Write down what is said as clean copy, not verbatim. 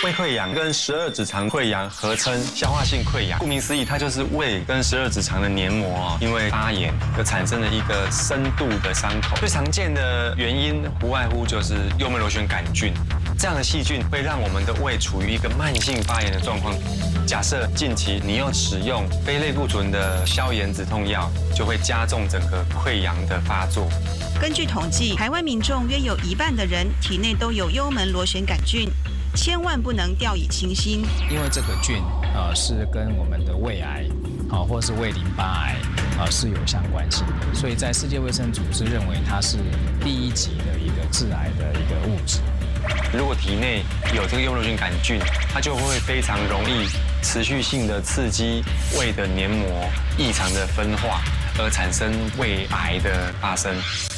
胃溃疡跟12指肠溃疡合称消化性溃疡，顾名思义，它就是胃跟12指肠的黏膜因为发炎就产生了一个深度的伤口。最常见的原因不外乎就是幽门螺旋杆菌，这样的细菌会让我们的胃处于一个慢性发炎的状况。假设近期你又使用非类固醇的消炎止痛药，就会加重整个溃疡的发作。 根据统计，台湾民众约有1半的人体内都有幽门螺旋杆菌，千万不能掉以轻心。 因为这个菌是跟我们的胃癌或是胃淋巴癌是有相关性的，所以在世界卫生组织认为它是第1级的一个致癌的一个物质。 如果体内有这个幽门螺旋杆菌，它就会非常容易持续性的刺激胃的黏膜异常的分化，而产生胃癌的发生。